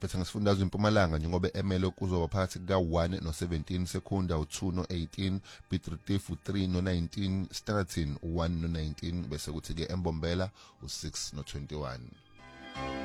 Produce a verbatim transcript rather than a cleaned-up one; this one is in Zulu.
siphethe ngesifundazwe eMpumalanga njengoba emele kuzoba phakathi kuka one no seventeen, Secunda u two no eighteen, Piet Retief u three no nineteen, Standerton u one no nineteen, bese kuthi ke eMbombela u six no twenty-one.